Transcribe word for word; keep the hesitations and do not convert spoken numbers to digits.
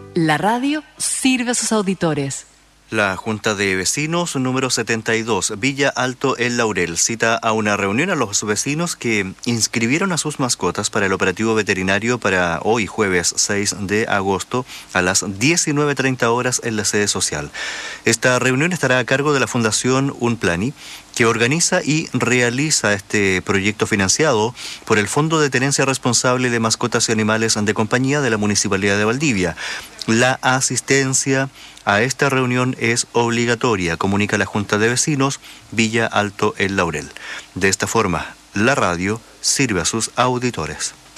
La radio sirve a sus auditores. La Junta de Vecinos número setenta y dos, Villa Alto El Laurel, cita a una reunión a los vecinos que inscribieron a sus mascotas para el operativo veterinario para hoy, jueves seis de agosto, a las diecinueve treinta horas en la sede social. Esta reunión estará a cargo de la Fundación Unplani, que organiza y realiza este proyecto financiado por el Fondo de Tenencia Responsable de Mascotas y Animales de Compañía de la Municipalidad de Valdivia. La asistencia a esta reunión es obligatoria, comunica la Junta de Vecinos Villa Alto El Laurel. De esta forma, la radio sirve a sus auditores.